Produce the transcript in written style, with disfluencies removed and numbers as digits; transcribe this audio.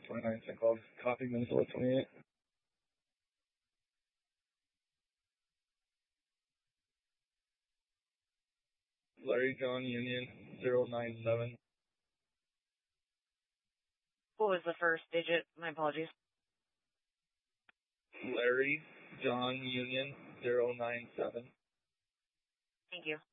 29 St. Cloud. Copy, Minnesota 28. Larry John Union 097. What was the first digit? My apologies. Larry John Union 097. Thank you.